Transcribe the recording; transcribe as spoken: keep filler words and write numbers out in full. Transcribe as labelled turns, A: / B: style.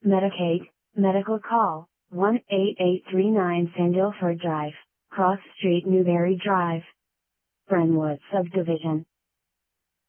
A: Medicaid, medical call, one eight eight three nine Sandilford Drive, Cross Street Newberry Drive, Brentwood Subdivision.